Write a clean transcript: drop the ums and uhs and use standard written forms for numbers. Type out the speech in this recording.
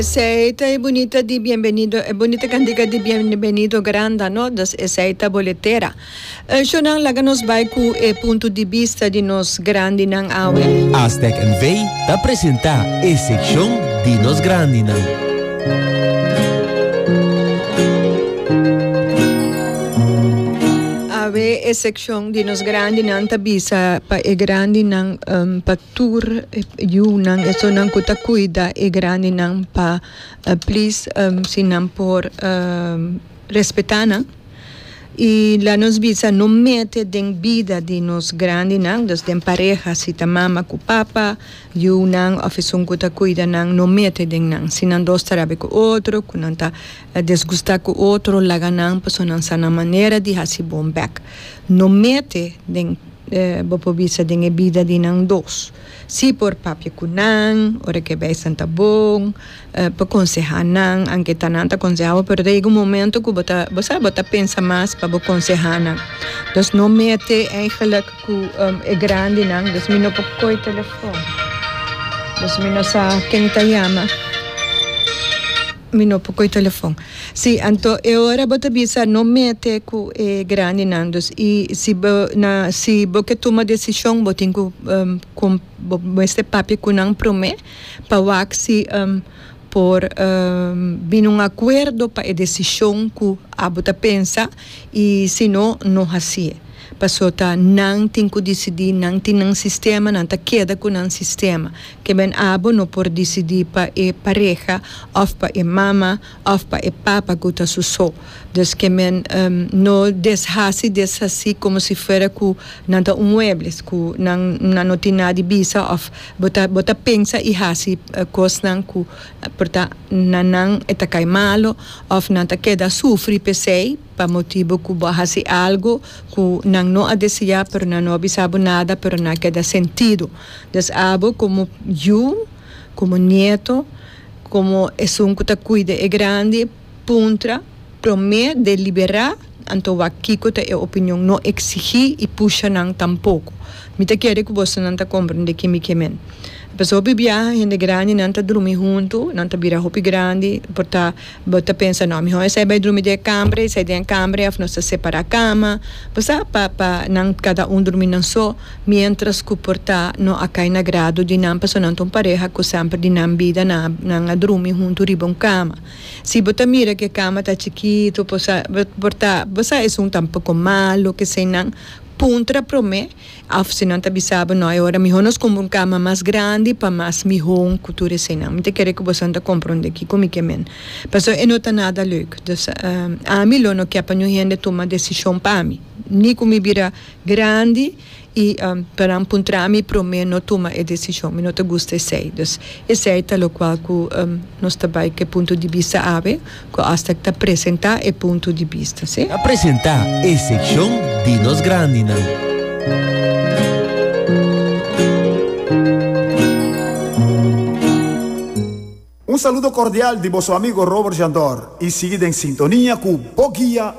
Esta es bonita de bienvenido, bonita cantica de bienvenido grande, no? Das esta boletera. Yo nang laga nos vai ku punto de vista de nos grande nang awe. Aztec en Vei te presenta a sección de nos grande nang. Ave e section di nos grandi nan tabisa pa e grandi nan pa tour yu nan e so nan kuta cuida e grandi nan pa please sinan por respetana e la nos bisa no mete den vida di nos grandi nan dos den pareja si ta mama ku papa yu nan ofisun kuta cuida nan no mete den nan sinan dos tarabe ku outro kunanta desgusta ku outro laga nan paso nan sana manera di hasi bom back no mete den bopo bisa den e vida di nan dos si por papi kunan ore que vai santa bom pa consejar nan anche tananta consejava pero de um momento que bota pensa mais para consejar nan dus no mete eigenlijk ku e grande nan dus mino po koi telefone dus mino sa quem te llama mino po koi telefone si anto e ora bota bisa no mete ku e grande nan dus e si bo que toma decisão botin ku este papi kunang prome pa waxi por vir um acordo para a decisão que a bota pensa e se não hasia passou tá não tem que decidir não tem um sistema não tá queda com um sistema que bem abo não por decidir para a pareja ou para a mama ou para a papa que tá susso dus que men não deshace como se fosse com nada muebles com não tem nada de bisa ou bota pensa e hasi cos não com porta não eta cai malo ou não tá queda sofre pesei pa motivo que hasi algo que não a desejar pero não avisava nada pero não queda sentido des abo como eu como nieto como é um que tá cuida é grande puntra promete de liberar anto wakiko te opinião não exigir e puxa não tampouco me te quer que você não tá compreende que me quemen pessoa bibia gente grande não tá dormir junto não tá vira roupa grande porta bota pensa não me sai vai dormir de câmara sai de câmara af nos separa a cama passa pa não cada dormir não só mientras que porta não a cai na grado de não pessoa não tão pareja que sempre de não vida não dormir junto ribon cama se bota mira que cama tá chiquito porta você é tampoco malo que sei não puntra prome se não te bisaba não agora me honos como uma cama mais grande para mais me hon cultura sei não me te querer que você não compreende aqui como que men pessoa não tá nada leuk dus a mim não que apanho gente toma decisão para mim nem como vira grande e para puntrami prome não toma a decisão me não te gusta sei dus é tal qual que nós também que ponto de vista ave que hasta que apresentar e ponto de vista sim apresentar a secção de nos grande não. Un saludo cordial de vuestro amigo Robert Jandor y seguid en sintonía con Boguía